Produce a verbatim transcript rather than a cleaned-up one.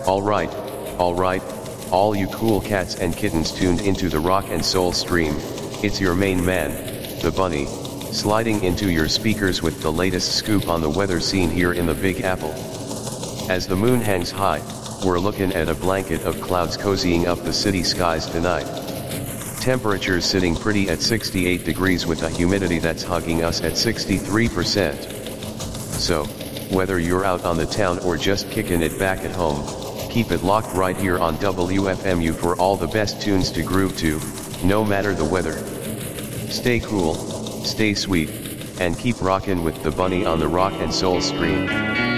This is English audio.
Alright, alright, all you cool cats and kittens tuned into the rock and soul stream, it's your main man, the bunny, sliding into your speakers with the latest scoop on the weather scene here in the Big Apple. As the moon hangs high, we're looking at a blanket of clouds cozying up the city skies tonight. Temperatures sitting pretty at sixty-eight degrees with a humidity that's hugging us at sixty-three percent. So, whether you're out on the town or just kicking it back at home, keep it locked right here on W F M U for all the best tunes to groove to, no matter the weather. Stay cool, stay sweet, and keep rockin' with the bunny on the rock and soul stream.